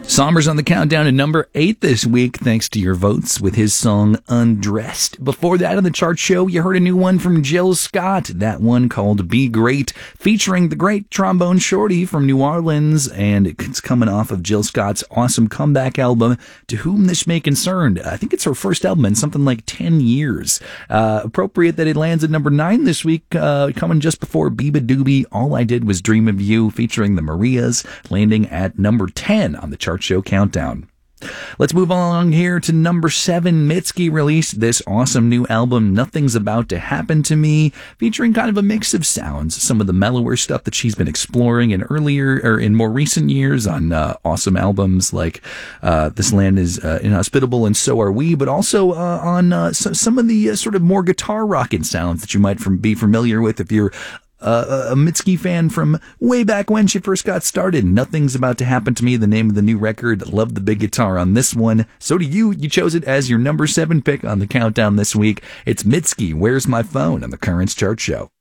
Sombers on the countdown to number 8 this week, thanks to your votes with his song Undressed. Before that on the chart show, you heard a new one from Jill Scott, that one called Be Great, featuring the great trombone shorty from New Orleans, and it's coming off of Jill Scott's awesome comeback album, To Whom This May Concern. I think it's her first album in something like 10 years. Appropriate that it lands at number 9 this week, coming just before Biba Doobie, All I Did Was Dream of You, featuring the Marias, landing at number 10 on the chart show countdown. Let's move along here to number 7. Mitski released this awesome new album, Nothing's About to Happen to Me, featuring kind of a mix of sounds, some of the mellower stuff that she's been exploring in more recent years on awesome albums like This Land Is Inhospitable and So Are We, but also on some of the sort of more guitar rocking sounds that you might be familiar with if you're a Mitski fan from way back when she first got started. Nothing's About to Happen to Me, the name of the new record. Love the big guitar on this one. So do you. You chose it as your number 7 pick on the countdown this week. It's Mitski, Where's My Phone on the Currents Chart Show.